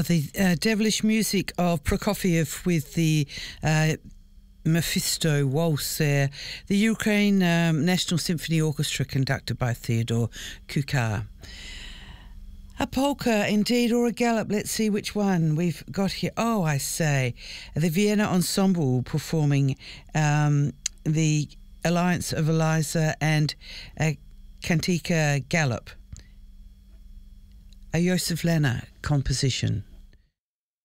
The devilish music of Prokofiev with the Mephisto waltz there. The Ukraine National Symphony Orchestra conducted by Theodore Kukar. A polka indeed, or a gallop. Let's see which one we've got here. Oh, I say, the Vienna Ensemble performing the Alliance of Eliza and Cantica Gallop, a Josef Lehner composition.